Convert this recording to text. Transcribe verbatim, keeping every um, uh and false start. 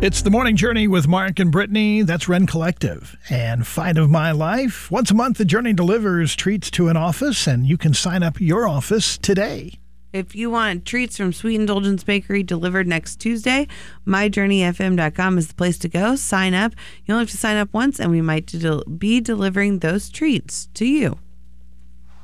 It's the Morning Journey with Mark and Brittany. That's Ren Collective. And Fight of My Life. Once a month, the Journey delivers treats to an office, and you can sign up your office today. If you want treats from Sweet Indulgence Bakery delivered next Tuesday, my journey f m dot com is the place to go. Sign up. You only have to sign up once, and we might del- be delivering those treats to you.